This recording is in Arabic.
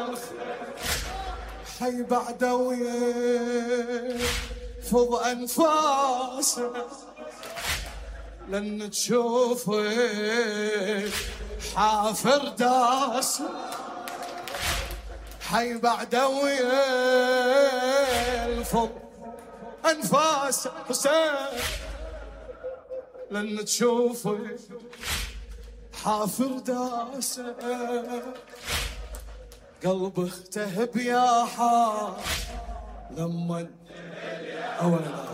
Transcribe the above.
حي بعده ويفض أنفاسه لن تشوفك حافر داس. حي بعده ويفض أنفاسه حسين لن تشوفك حافر داسه. قلبه اختهب يا حار لما أولا